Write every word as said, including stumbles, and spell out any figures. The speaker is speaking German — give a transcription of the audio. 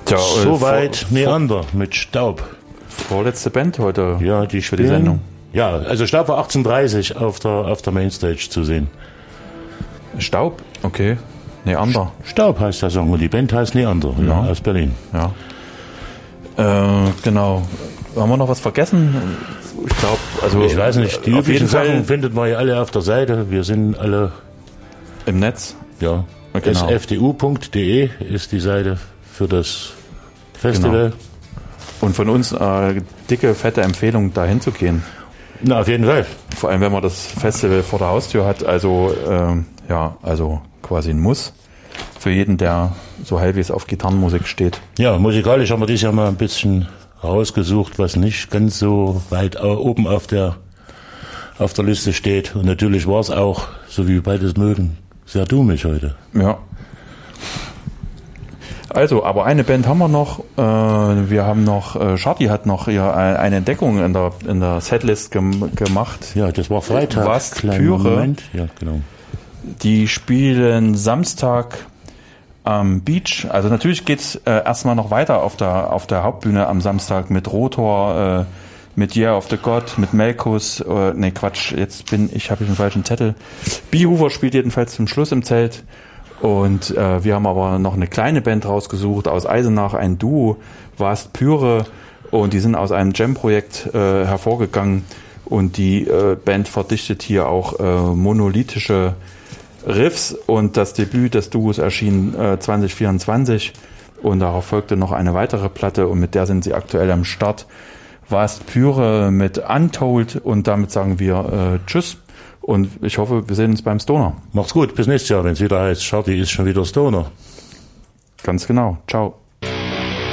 Tja, Soweit vor, Neander mit Staub. Vorletzte Band heute. Ja, die für die spielen, Sendung. Ja, also Staub war achtzehn Uhr dreißig auf der, auf der Mainstage zu sehen. Staub? Okay. Neander. Staub heißt der Song und die Band heißt Neander, ja, Ja. aus Berlin. Ja. Äh, genau. Haben wir noch was vergessen? Ich glaube, also. Ich weiß nicht, die auf üblichen jeden Fall Sachen findet man ja alle auf der Seite. Wir sind alle, im Netz. ja, Genau. s f d u punkt d e ist die Seite für das Festival. Genau. Und von uns äh, dicke, fette Empfehlung, da hinzugehen. Na, auf jeden Fall. Vor allem, wenn man das Festival vor der Haustür hat. Also, ähm, ja, also quasi ein Muss für jeden, der so halbwegs auf Gitarrenmusik steht. Ja, musikalisch haben wir dieses Jahr mal ein bisschen rausgesucht, was nicht ganz so weit au- oben auf der, auf der Liste steht. Und natürlich war es auch, so wie wir beides mögen, sehr dummig heute. Ja. Also, aber eine Band haben wir noch. Äh, wir haben noch, äh, Shorty hat noch ja, eine Entdeckung in der, in der Setlist gem- gemacht. Ja, das war Freitag. Was? Kleiner Pyre? Moment. Ja, genau. Die spielen Samstag am Beach. Also natürlich geht's äh, erstmal noch weiter auf der auf der Hauptbühne am Samstag mit Rotor, äh, mit Year of the God, mit Melkus. Äh, nee, Quatsch, jetzt bin ich, habe ich einen falschen Zettel. Beehoover spielt jedenfalls zum Schluss im Zelt. Und äh, wir haben aber noch eine kleine Band rausgesucht aus Eisenach, ein Duo, Vast Pyre. Und die sind aus einem Jam-Projekt äh, hervorgegangen. Und die äh, Band verdichtet hier auch äh, monolithische Riffs, und das Debüt des Duos erschien äh, zwanzig vierundzwanzig und darauf folgte noch eine weitere Platte und mit der sind sie aktuell am Start. Vast Pyre mit Untold, und damit sagen wir äh, Tschüss und ich hoffe, wir sehen uns beim Stoner. Macht's gut, bis nächstes Jahr, wenn es wieder heißt, Shorty ist schon wieder Stoner. Ganz genau. Ciao.